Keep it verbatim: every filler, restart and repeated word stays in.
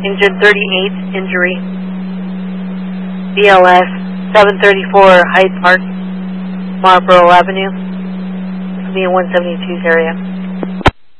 Engine thirty-eight, injury. B L S seven thirty-four, Hyde Park, Marlboro Avenue. This will be in one seventy-two's area.